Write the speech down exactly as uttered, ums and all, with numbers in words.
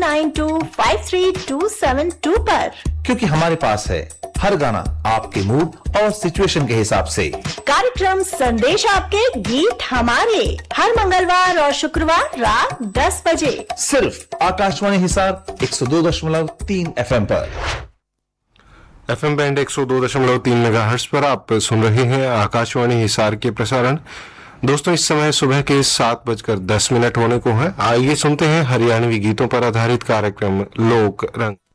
Nine to five three to seven to पर, क्योंकि हमारे पास है हर गाना आपके मूड और सिचुएशन के हिसाब से। कार्यक्रम संदेश आपके, गीत हमारे, हर मंगलवार और शुक्रवार रात दस बजे सिर्फ आकाशवाणी हिसार एक सौ दो दशमलव तीन एफ एम पर। एफ एम बैंड एक सौ दो दशमलव तीन मेगाहर्ट्ज पर आप सुन रहे हैं आकाशवाणी हिसार के प्रसारण। दोस्तों, इस समय सुबह के सात बजकर दस मिनट होने को है। आइए सुनते हैं हरियाणवी गीतों पर आधारित कार्यक्रम लोक रंग।